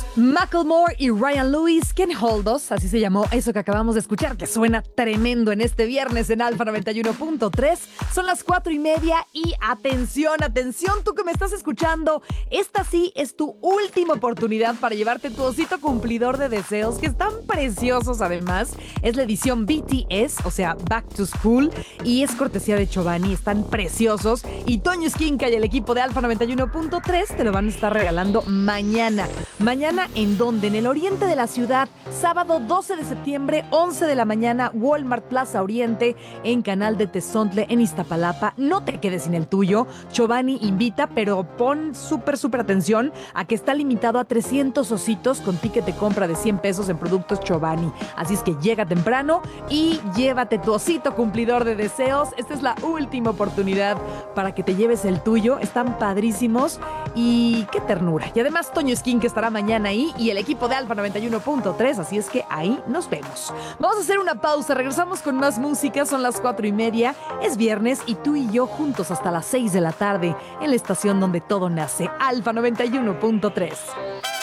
Macklemore y Ryan Lewis, Can't Hold Us, así se llamó eso que acabamos de escuchar, que suena tremendo en este viernes en Alfa 91.3. Son las 4:30 y atención, atención, tú que me estás escuchando, esta sí es tu última oportunidad para llevarte tu osito cumplidor de deseos, que están preciosos además. Es la edición BTS, o sea, Back to School, y es cortesía de Chobani, están preciosos. Y Toño Esquinca y el equipo de Alfa 91.3 te lo van a estar regalando mañana. Mañana, ¿en dónde? En el oriente de la ciudad, sábado 12 de septiembre, 11 de la mañana, Walmart Plaza Oriente, en Canal de Tezontle, en Iztapalapa. No te quedes sin el tuyo. Chobani invita, pero pon súper atención a que está limitado a 300 ositos con ticket de compra de 100 pesos en productos Chobani. Así es que llega temprano y llévate tu osito cumplidor de deseos. Esta es la última oportunidad para que te lleves el tuyo. Están padrísimos y qué ternura. Y además Toño Esquín, que estará mañana ahí, y el equipo de Alfa 91.3, así es que ahí nos vemos. Vamos a hacer una pausa, regresamos con más música, son las 4:30, es viernes y tú y yo juntos hasta las 6 de la tarde en la estación donde todo nace, Alfa 91.3.